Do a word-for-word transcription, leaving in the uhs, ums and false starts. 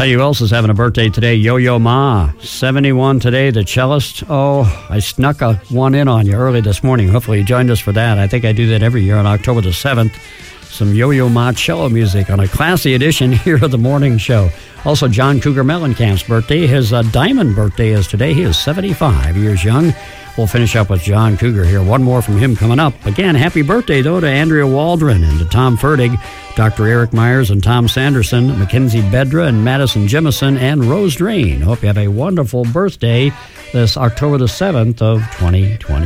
Tell you who else is having a birthday today. Yo-Yo Ma, seventy-one today, the cellist. Oh, I snuck a one in on you early this morning. Hopefully you joined us for that. I think I do that every year on October the seventh. Some Yo-Yo Ma cello music on a classy edition here of the morning show. Also, John Cougar Mellencamp's birthday. His uh, diamond birthday is today. He is seventy-five years young. We'll finish up with John Cougar here. One more from him coming up. Again, happy birthday, though, to Andrea Waldron and to Tom Fertig, Doctor Eric Myers and Tom Sanderson, Mackenzie Bedra and Madison Jemison, and Rose Drain. Hope you have a wonderful birthday this October the seventh of twenty twenty.